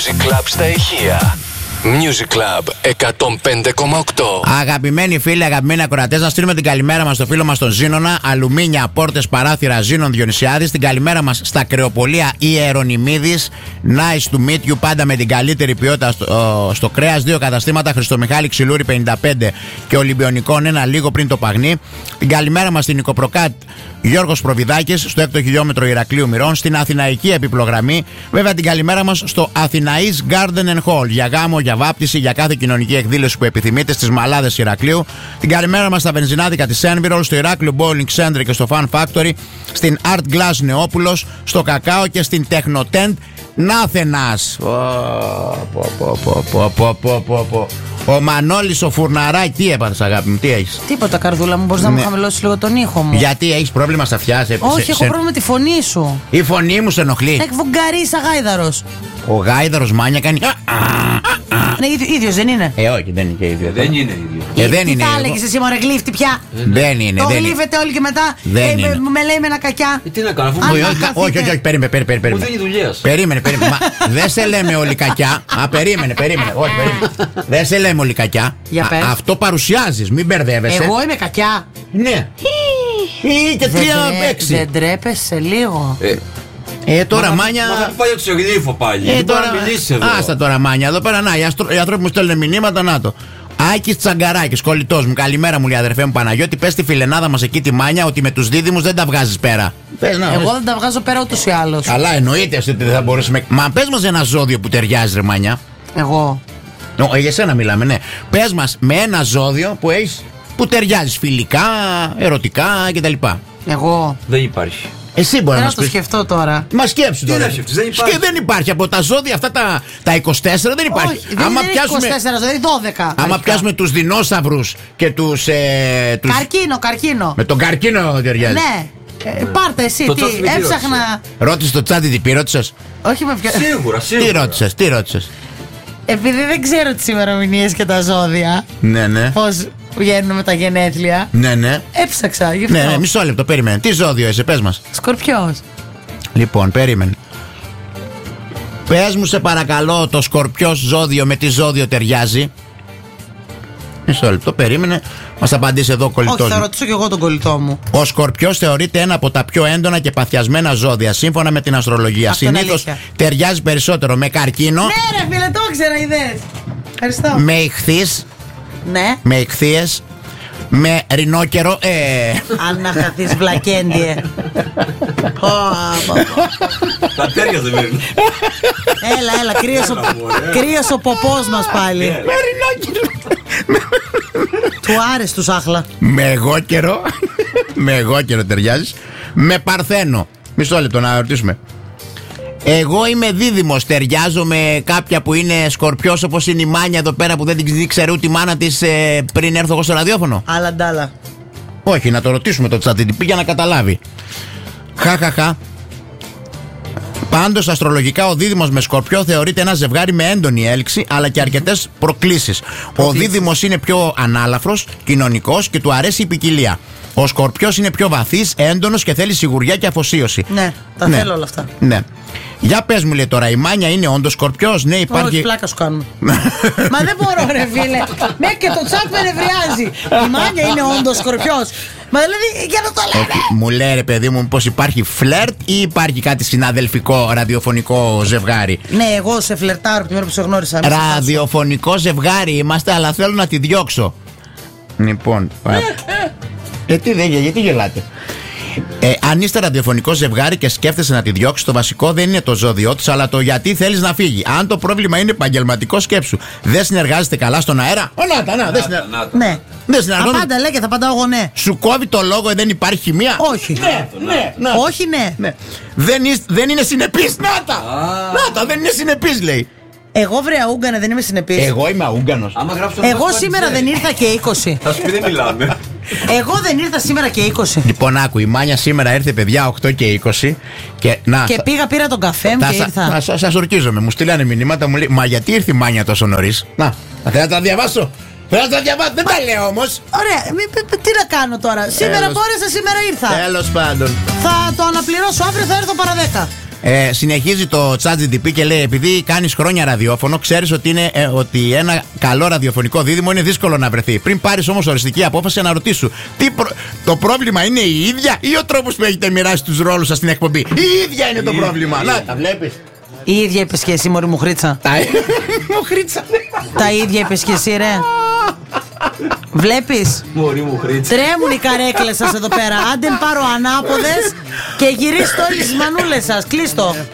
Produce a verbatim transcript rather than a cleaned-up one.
Music Club στα ηχεία. Music Club εκατόν πέντε κόμμα οκτώ. Αγαπημένοι φίλοι, αγαπημένοι ακροατές, να στείλουμε την καλημέρα μας στο φίλο μας τον Ζήνονα. Αλουμίνια, πόρτες, παράθυρα, Ζήνων Διονυσιάδης. Την καλημέρα μας στα κρεοπολία Ιερονιμίδης. Nice to meet you, πάντα με την καλύτερη ποιότητα στο, στο κρέας. Δύο καταστήματα, Χριστομιχάλη Ξυλούρη πενήντα πέντε και Ολυμπιονικών ένα λίγο πριν το Παγνί. Την καλημέρα μας στην Νικοπροκάτ Γιώργος Προβιδάκης, στο έκτο χιλιόμετρο Ηρακλείου Μυρών, στην Αθηναϊκή επιπλογραμμή. Βέβαια την καλημέρα μας στο Αθηναής Garden and Hall, για γάμο, για βάπτιση, για κάθε κοινωνική εκδήλωση που επιθυμείτε, στις Μαλάδες Ηρακλείου. Την καλημέρα μας στα βενζινάδικα της Envirol, στο Ηράκλειο Bowling Center και στο Fun Factory, στην Art Glass Νεόπουλος, στο Κακάο και στην Technotent Νάθενας. Ο Μανώλης ο Φουρναράκη, τι έπαθες αγάπη μου, τι έχεις? Τίποτα, καρδούλα μου, μπορείς ναι. να μου χαμηλώσεις λίγο τον ήχο μου? Γιατί έχεις πρόβλημα στα αυτιά? Σε, Όχι, σε, έχω σε... πρόβλημα με τη φωνή σου. Η φωνή μου σε ενοχλεί? Έχει βουγκαρίσει αγάιδαρος. Ο γάιδαρος μάνια κάνει. Ναι, ίδιο, ίδιος δεν είναι? Ε, όχι, δεν είναι και ίδιο. Δεν είναι ίδιο. Ε, δεν τι είναι. θα έλεγες εσύ, μωρέ γλύφτη πια? Δεν είναι. Το γλύφετε όλοι και μετά δεν ε, με, με λέει με ένα κακιά. Ε, τι να κάνω, αφού όχι, όχι, όχι, όχι, περίμενε, περίμενε. Μου δίνει δουλειές. Περίμενε, περίμενε. Δεν σε λέμε όλοι κακιά. Α, περίμενε, περίμενε. Όχι, περίμενε. Δεν σε λέμε όλοι κακιά. Για πες. Αυτό παρουσιάζεις, μην μπερδεύεσαι. Εγώ είμαι κακιά? Ναι. Ή και τρία έξι. Δεν τρέπεσαι λίγο? Ε, τώρα μα, μάνια. Μα θα πάει το ξεγλύφο πάλι. Ε, τώρα. Εδώ. Άστα τώρα μάνια. Εδώ πέρα να. Οι, αστρο... οι άνθρωποι μου στέλνουν μηνύματα, να το. Άκης Τσαγκαράκης, κολλητός μου. Καλημέρα μου, λέει αδερφέ μου Παναγιώτη. Πες στη φιλενάδα μας εκεί τη μάνια ότι με τους δίδυμους δεν τα βγάζεις πέρα. Πες, να, εγώ δεν τα βγάζω πέρα ούτως ή άλλως. Καλά, εννοείται ότι δεν θα μπορούσαμε. Μα πες μας ένα ζώδιο που ταιριάζει, ρε μάνια. Εγώ. Ω, για σένα μιλάμε, ναι. Πες μας με ένα ζώδιο που έχεις, που ταιριάζει φιλικά, ερωτικά κτλ. Εγώ. Δεν υπάρχει. Εσύ μπορεί να μας το πεις. σκεφτώ τώρα. Μα σκέψου τώρα. Τι να σκεφτείς, δεν υπάρχει. Και δεν υπάρχει. Από τα ζώδια αυτά τα, τα είκοσι τέσσερα δεν υπάρχει. Όχι, δεν άμα είναι πιάσουμε, είκοσι τέσσερα, δηλαδή δώδεκα. Άμα αρχικά. πιάσουμε τους δεινόσαυρους και τους, ε, τους... Καρκίνο, καρκίνο. Με τον καρκίνο ταιριάζει. Ναι. Ε, πάρτε εσύ, το τι, τι έψαχνα. Ρώτησε το τσάντι τι πει, ρώτησες? Όχι με ποιο. Σίγουρα, σίγουρα. Τι ρώτησες, τι ρώτησες? Επειδή δεν ξέρω τις ημερομηνίες και τα ζώδια, Ναι, ναι. πώς βγαίνουν με τα γενέθλια, Ναι, ναι. έψαξα γι' αυτό. Ναι, ναι, μισό λεπτό, περίμενε. Τι ζώδιο είσαι, πες μας. Σκορπιός. Λοιπόν, περίμενε. Πες μου σε παρακαλώ το σκορπιός ζώδιο με τι ζώδιο ταιριάζει. Μισό λεπτό, περίμενε. Μας απαντήσει εδώ ο κολλητός. Όχι, θα μου. ρωτήσω κι εγώ τον κολλητό μου. Ο Σκορπιός θεωρείται ένα από τα πιο έντονα και παθιασμένα ζώδια σύμφωνα με την αστρολογία. Συνήθως ταιριάζει περισσότερο με καρκίνο. Ναι, ρε φίλε, το ήξερα, είδες. Ευχαριστώ. Με ιχθύς. Ναι. Με ηχθείες. Με ρινόκερο. Ε. Αν να χαθείς βλακέντιε. Τα τέρια δεν μένουν. Έλα, έλα, κρύος ο ποπός μας πάλι. Με ρινόκερο. Του άρεσε του σάχλα. Με εγώ καιρό. Με εγώ καιρό ταιριάζει. Με παρθένο. Μισό λεπτό να ρωτήσουμε. Εγώ είμαι δίδυμος. Ταιριάζω με κάποια που είναι σκορπιός, όπως είναι η Μάνια εδώ πέρα που δεν την ξέρω ούτε η μάνα της ε, πριν έρθω εγώ στο ραδιόφωνο. Άλλα ντάλα. Όχι, να το ρωτήσουμε το τσατιτιπί για να καταλάβει. Χαχαχα. Πάντως αστρολογικά ο δίδυμος με σκορπιό θεωρείται ένα ζευγάρι με έντονη έλξη αλλά και αρκετές προκλήσεις. Ο δίδυμος είναι πιο ανάλαφρος, κοινωνικός και του αρέσει η ποικιλία. Ο σκορπιός είναι πιο βαθύς, έντονος και θέλει σιγουριά και αφοσίωση. Ναι, τα ναι. θέλω όλα αυτά. Ναι. Για πες μου, λέει τώρα, η Μάνια είναι όντως σκορπιός? Ναι, υπάρχει. Όχι, πλάκα σου κάνουμε. Μα δεν μπορώ, ρε φίλε. Μέχρι και το τσάτ με νευριάζει. Η Μάνια είναι όντως σκορπιός. Μα δηλαδή, για να το λέμε. Όχι, μου λέει ρε παιδί μου, πως υπάρχει φλερτ ή υπάρχει κάτι συναδελφικό ραδιοφωνικό ζευγάρι? Ναι, εγώ σε φλερτάρω από την ώρα που σε γνώρισα. Ραδιοφωνικό ζευγάρι είμαστε, αλλά θέλω να τη διώξω. Λοιπόν. Ε, τι δεν, γιατί γελάτε? Ε, αν είστε ραδιοφωνικό ζευγάρι και σκέφτεσαι να τη διώξει, το βασικό δεν είναι το ζώδιό της, αλλά το γιατί θέλεις να φύγει. Αν το πρόβλημα είναι επαγγελματικό, σκέψου. Δεν συνεργάζεστε καλά στον αέρα. Ω, να τα, να, δεν συνεργάζεστε. Ναι. Δεν συνεργάζεστε. Απάντα λέει και θα απαντάω εγώ ναι. Σου κόβει το λόγο, δεν υπάρχει χημεία? Όχι. Ναι, ναι, ναι. Όχι, ναι. ναι. Δεν, είσαι, δεν είναι συνεπής, να τα! Να τα, δεν είναι συνεπής, λέει. Εγώ βρε αούγκανε, δεν είμαι συνεπής. Εγώ είμαι αούγκανος. Εγώ σήμερα δεν ήρθα και είκοσι. Θα σου πει δεν μιλάμε. Εγώ δεν ήρθα σήμερα και είκοσι. Λοιπόν, άκου, η Μάνια σήμερα ήρθε, παιδιά, οκτώ και είκοσι. Και, να, και πήγα, πήρα τον καφέ μου και ήρθα. Σα, σας ορκίζομαι. Μου στείλανε μηνύματα, μου λέει, μα γιατί ήρθε η Μάνια τόσο νωρίς? Να, θα θέλω να τα διαβάσω. Θέλω να τα διαβάσω, δεν τα λέω όμως. Ωραία, μη, τι να κάνω τώρα? Σήμερα Τέλος. μπόρεσα, σήμερα ήρθα. Τέλος πάντων. Θα το αναπληρώσω, αύριο θα έρθω παρά δέκα. Ε, συνεχίζει το ChatGPT και λέει: επειδή κάνεις χρόνια ραδιόφωνο, ξέρεις ότι, είναι, ε, ότι ένα καλό ραδιοφωνικό δίδυμο είναι δύσκολο να βρεθεί. Πριν πάρεις όμως οριστική απόφαση, να ρωτήσου: τι προ... το πρόβλημα είναι η ίδια ή ο τρόπος που έχετε μοιράσει τους ρόλους σας στην εκπομπή? Η ίδια είναι το πρόβλημα. Να, τα βλέπεις. Η ίδια είπες και εσύ, μωρή μου χρήτσα. Τα Μουχρίτσα. Τα ίδια είπες και εσύ, ρε. Βλέπεις. Μωρή μου χρήτσα. Τρέμουν οι καρέκλες σας εδώ πέρα. Άντε πάρω ανάποδες και γυρίστε όλοι στις μανούλες σας. Κλείστο.